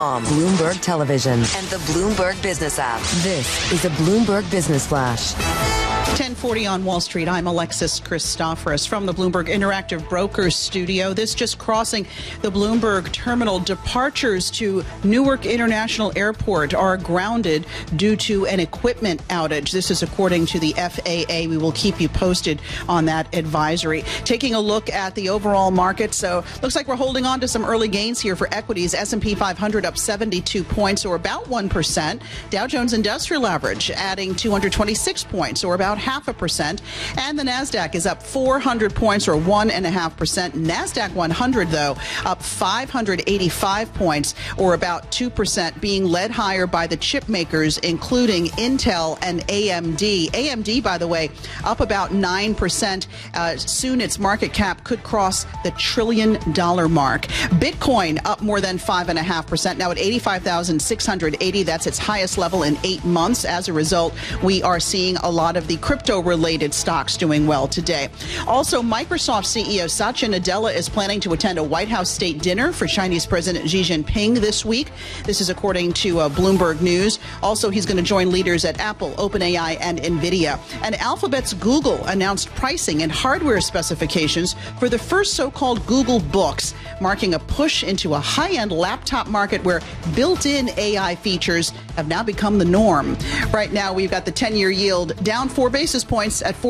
Bloomberg Television, and the Bloomberg Business app. This is a Bloomberg Business Flash. 10:40 on Wall Street. I'm Alexis Christoforous from the Bloomberg Interactive Brokers studio. This just crossing the Bloomberg terminal. Departures to Newark International Airport are grounded due to an equipment outage. This is according to the FAA. We will keep you posted on that advisory. Taking a look at the overall market. So looks like we're holding on to some early gains here for equities. S&P 500 up 72 points, or about 1%. Dow Jones Industrial Average adding 226 points, or about 0.5%, and the Nasdaq is up 400 points, or 1.5%. Nasdaq 100, though, up 585 points, or about 2%, being led higher by the chip makers, including Intel and AMD. AMD, by the way, up about 9%. Soon its market cap could cross the $1 trillion mark. Bitcoin up more than 5.5%, now at 85,680. That's its highest level in 8 months. As a result, we are seeing a lot of the crypto-related stocks doing well today. Also, Microsoft CEO Satya Nadella is planning to attend a White House state dinner for Chinese President Xi Jinping this week. This is according to Bloomberg News. Also, he's going to join leaders at Apple, OpenAI, and NVIDIA. And Alphabet's Google announced pricing and hardware specifications for the first so-called Google Books, marking a push into a high-end laptop market where built-in AI features have now become the norm. Right now, we've got the 10-year yield down 4 basis points at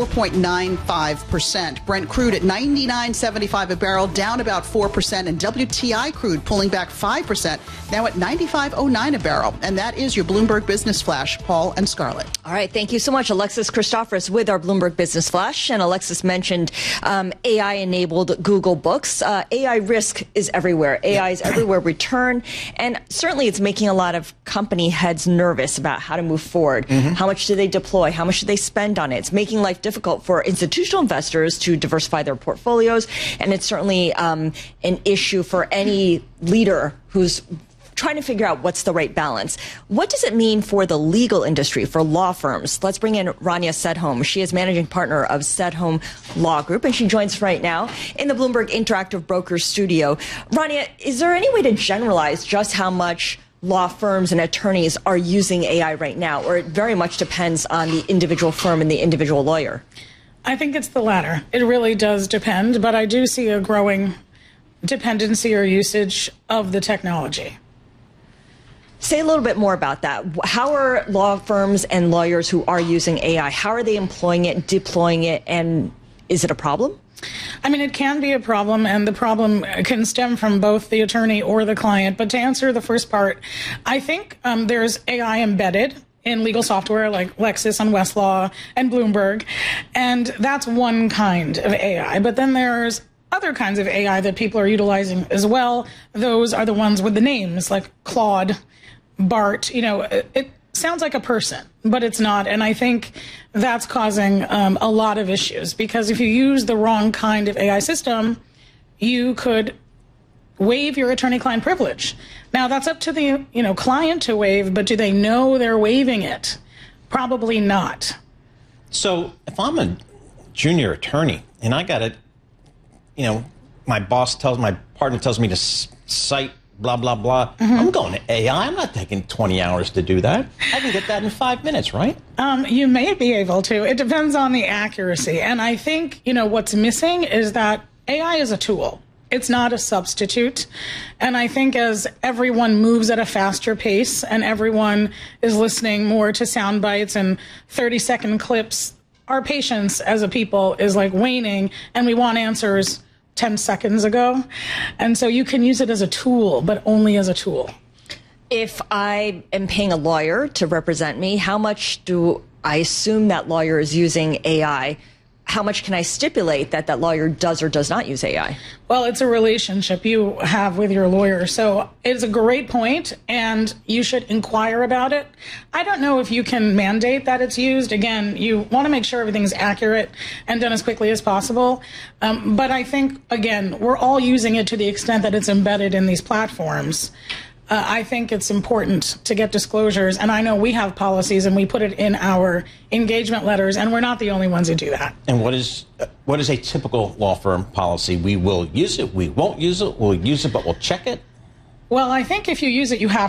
4.95%. Brent crude at $99.75 a barrel, down about 4%, and WTI crude pulling back 5%, now at $95.09 a barrel. And that is your Bloomberg Business Flash. Paul and Scarlett. All right, thank you so much, Alexis Christoforous, with our Bloomberg Business Flash. And Alexis mentioned AI-enabled Google Books. AI risk is everywhere. AI is everywhere we turn, and certainly it's making a lot of company heads nervous about how to move forward. How much do they deploy? How much do they spend on it? It's making life difficult for institutional investors to diversify their portfolios, and it's certainly an issue for any leader who's trying to figure out what's the right balance. What does it mean for the legal industry, for law firms? Let's bring in Rania Sedhom. She is managing partner of Sedhom Law Group, and she joins us right now in the Bloomberg Interactive Brokers studio. Rania, is there any way to generalize just how much law firms and attorneys are using AI right now, or it very much depends on the individual firm and the individual lawyer? I think it's the latter. It really does depend, but I do see a growing dependency or usage of the technology. Say a little bit more about that. How are law firms and lawyers who are using AI, how are they employing it, deploying it, and is it a problem? I mean, it can be a problem, and the problem can stem from both the attorney or the client. But to answer the first part, I think there's AI embedded in legal software like Lexis and Westlaw and Bloomberg, and that's one kind of AI. But then there's other kinds of AI that people are utilizing as well. Those are the ones with the names like Claude, Bart. You know, it sounds like a person, but it's not. And I think that's causing a lot of issues, because if you use the wrong kind of AI system, you could waive your attorney-client privilege. Now, that's up to the client to waive, but do they know they're waiving it? Probably not. So if I'm a junior attorney and I got my partner tells me to cite blah, blah, blah. I'm going to AI. I'm not taking 20 hours to do that. I can get that in 5 minutes, right? You may be able to. It depends on the accuracy. And I think, what's missing is that AI is a tool. It's not a substitute. And I think as everyone moves at a faster pace and everyone is listening more to sound bites and 30-second clips, our patience as a people is like waning, and we want answers 10 seconds ago. And so you can use it as a tool, but only as a tool. If I am paying a lawyer to represent me, how much do I assume that lawyer is using AI? How much can I stipulate that that lawyer does or does not use AI? Well, it's a relationship you have with your lawyer. So it's a great point, and you should inquire about it. I don't know if you can mandate that it's used. Again, you want to make sure everything's accurate and done as quickly as possible. But I think, again, we're all using it to the extent that it's embedded in these platforms. I think it's important to get disclosures, and I know we have policies and we put it in our engagement letters, and we're not the only ones who do that. And what is a typical law firm policy? We will use it, we won't use it, we'll use it, but we'll check it? Well, I think if you use it, you have